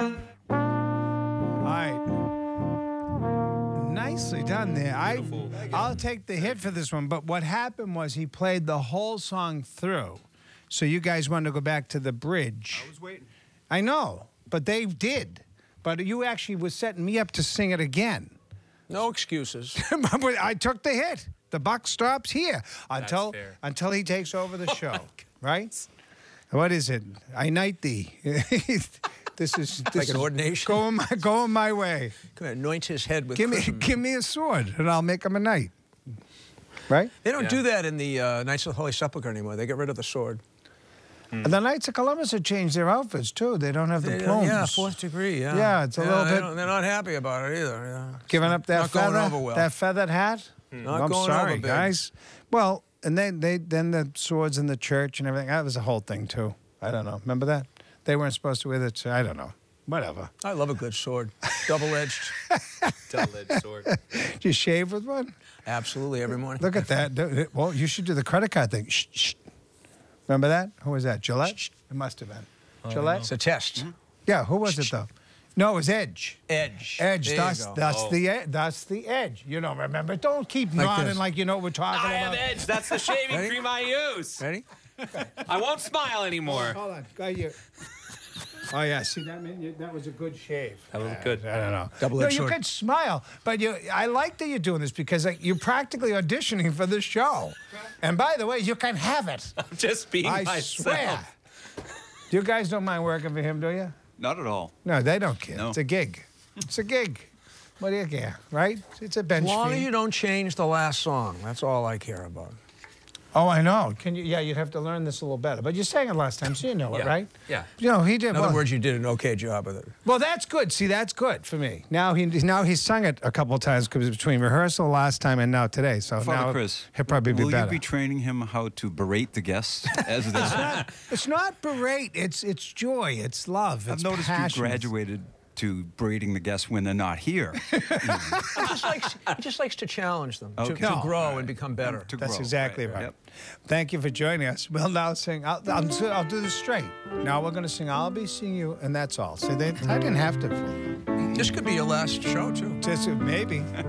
All right. Nicely done there. I'll take the hit for this one, but what happened was he played the whole song through. So you guys wanted to go back to the bridge. I was waiting. I know, but they did. But you actually was setting me up to sing it again. No excuses. But I took the hit. The buck stops here until fair. until he takes over the show, right? What is it? I knight thee. This is Like an ordination? Going my way. Come on, anoint his head with Give chrism. me a sword, and I'll make him a knight. Right? They don't do that in the Knights of the Holy Sepulchre anymore. They get rid of the sword. And the Knights of Columbus have changed their outfits too. They don't have the plumes. Yeah, fourth degree, yeah. Yeah, it's a little bit- They're not happy about it either. Yeah. Giving up that Not feather, going over well. that feathered hat. Not I'm going sorry, over big. guys. Well, and then the swords in the church and everything. That was a whole thing too. I don't know. Remember that? They weren't supposed to wear it. I don't know. Whatever. I love a good sword. Double-edged. Double-edged sword. Did you shave with one? Absolutely, every morning. Look at that. Well, you should do the credit card thing. Shh, shh. Remember that? Who was that? Gillette? It must have been. Gillette? It's a test. Yeah, who was it though? No, it was Edge. Edge. Edge, There that's you go. that's the edge. You don't remember. Don't keep Like nodding this. like you know what we're talking I have about. Edge. That's the shaving Ready? cream I use. Ready? I won't smile anymore. Hold on. Got you. Oh yeah, see that was a good shave. That was good. I don't know. Double-edged No, you sword. could smile, but I like that you're doing this because you're practically auditioning for this show. And by the way, you can have it. I'm just being I myself. swear. You guys don't mind working for him, do you? Not at all. No, they don't care. No. It's a gig. It's a gig. What do you care, right? It's a bench As long as fee. you don't change the last song, that's all I care about. Oh, I know. Can you? Yeah, you'd have to learn this a little better. But you sang it last time, so you know it, Yeah. right? Yeah. You know, he did. In other words, you did an okay job with it. Well, that's good. See, that's good for me. Now he's sung it a couple of times because between rehearsal last time and now today. So Father now Chris, he'll probably be will better. you be training him how to berate the guests as they It's not berate. It's joy. It's love. I've It's noticed passion. you graduated to berating the guests when they're not here. He just likes to challenge them, to Okay. grow and become better. To That's grow, exactly right. Yep. Thank you for joining us. We'll now sing. I'll do this straight. Now we're going to sing I'll Be Seeing You, and that's all. See, I didn't have to. This could be your last show, too. Just maybe.